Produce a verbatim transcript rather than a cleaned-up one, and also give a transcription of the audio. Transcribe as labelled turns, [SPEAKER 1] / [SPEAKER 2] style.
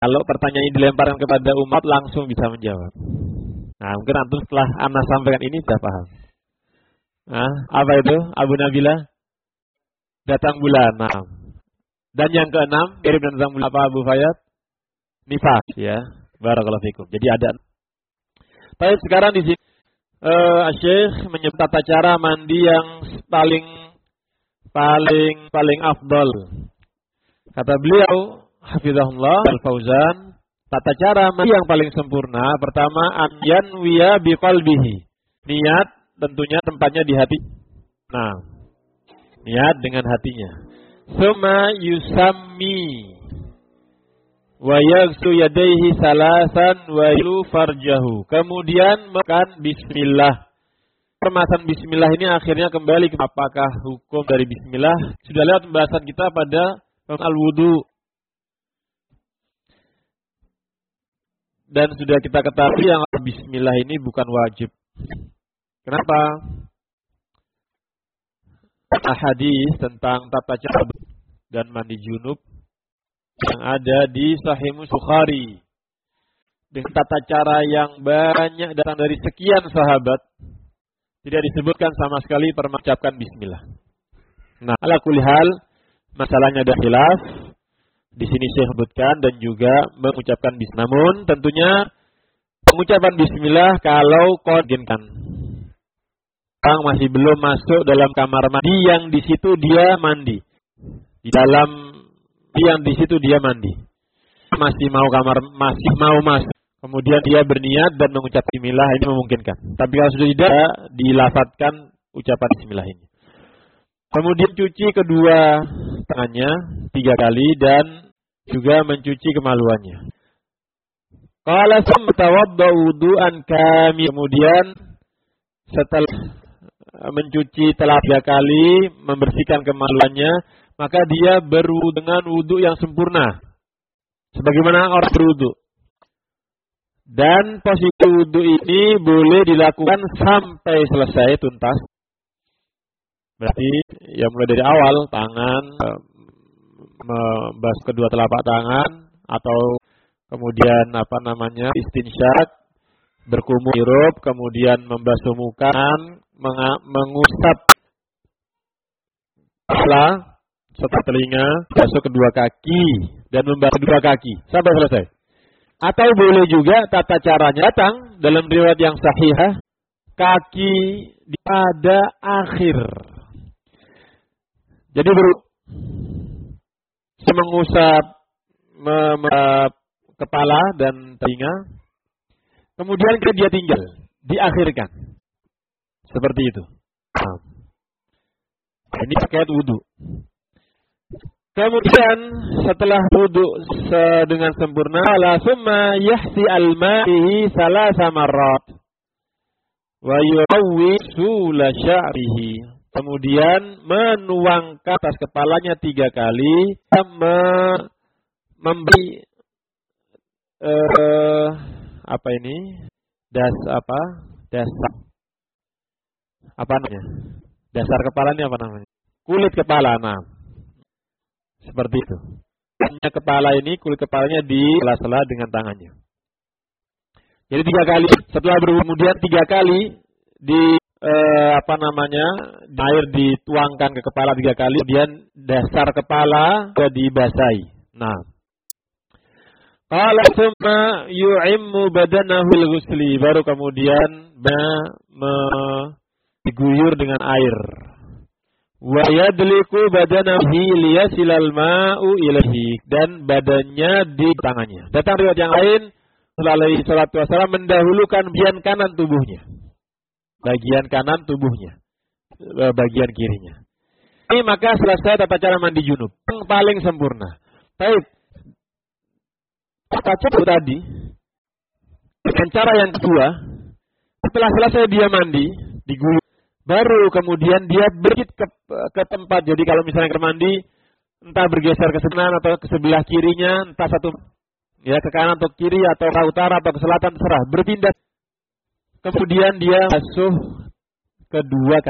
[SPEAKER 1] Kalau pertanyaan ini dilemparkan kepada umat langsung bisa menjawab. Nah, mungkin antum setelah ana sampaikan ini sudah paham. Nah, apa itu? Abu Nabila? Datang bulan. Nah. Dan yang keenam, mirip dan datang bulan apa Abu Fayyad? Nifas, ya. Barakallahu fikum. Jadi ada. Tapi sekarang di sini uh, Syekh menyebut tata cara mandi yang paling paling paling afdal. Kata beliau, hafizahullah Al-Fauzan, tata cara mandi yang paling sempurna pertama an yanwiya biqalbihi. Niat tentunya tempatnya di hati. Nah, niat dengan hatinya. Summa yusammi wa yaghsu yadayhi salasan wa yalu farjahu. Kemudian makan bismillah. Permasalahan bismillah ini akhirnya kembali ke apakah hukum dari bismillah? Sudah lewat pembahasan kita pada al-wudu. Dan sudah kita ketahui yang bismillah ini bukan wajib. Kenapa? Hadis tentang tata cara dan mandi junub yang ada di Sahih Bukhari dengan tata cara yang banyak datang dari sekian sahabat, tidak disebutkan sama sekali mengucapkan bismillah. Nah, ala kulli hal masalahnya ada khilaf. Di sini saya sebutkan dan juga mengucapkan bismillah. Namun tentunya mengucapkan bismillah kalau koordinkan. Orang masih belum masuk dalam kamar mandi yang di situ dia mandi. Di dalam yang di situ dia mandi. Masih mau kamar masih mau masuk. Kemudian dia berniat dan mengucap bismillah, ini memungkinkan. Tapi kalau sudah tidak, dilafatkan ucapan bismillah ini. Kemudian cuci kedua tangannya tiga kali dan juga mencuci kemaluannya. Qala summa tawadda wudu'an kami. Kemudian setelah mencuci telah tiga kali, membersihkan kemaluannya, maka dia berwudu dengan wudu yang sempurna. Sebagaimana orang berwudu. Dan posisi wudu ini boleh dilakukan sampai selesai tuntas. Berarti ya mulai dari awal tangan, membasuh kedua telapak tangan, atau kemudian apa namanya istinsyak, berkumur hirup, kemudian membasuh muka, mengusap kepala serta telinga, basuh kedua kaki dan membasuh kedua kaki sampai selesai. Atau boleh juga tata caranya datang dalam riwayat yang sahihah, kaki pada akhir. Jadi baru mengusap me- me- kepala dan telinga, kemudian dia tinggal, diakhirkan. Seperti itu. Nah, ini terkait wudu. Kemudian setelah wudu dengan sempurna, la summa yahsi al-ma'i salasa marrat wa yurawwi sula sya'rihi. Kemudian menuangkan atas kepalanya tiga kali, me- memberi uh, apa ini das apa dasar apa namanya dasar kepalanya apa namanya kulit kepala, nah seperti itu. Hanya kepala ini kulit kepalanya di sela-sela dengan tangannya. Jadi tiga kali setelah berwudu, kemudian tiga kali di Eh, apa namanya air dituangkan ke kepala tiga kali, kemudian dasar kepala juga dibasahi. Nah, qala summa yu'immu badanahu al-ghusli, baru kemudian me, diguyur dengan air. Wa yadliku badanahu liyasilal ma'u ilaihi, dan badannya di tangannya. Datang riwayat yang lain, alaihi salatu wasallam mendahulukan bagian kanan tubuhnya. Bagian kanan tubuhnya, bagian kirinya. Ini maka selesai tata cara mandi junub yang paling sempurna. Baik, tata cara tadi dengan cara yang kedua, setelah selesai dia mandi, diguyur, baru kemudian dia berkit ke, ke tempat. Jadi kalau misalnya ke mandi, entah bergeser ke kanan atau ke sebelah kirinya, entah satu ya ke kanan atau kiri atau ke utara atau ke selatan, terserah, berpindah. Kemudian dia basuh kedua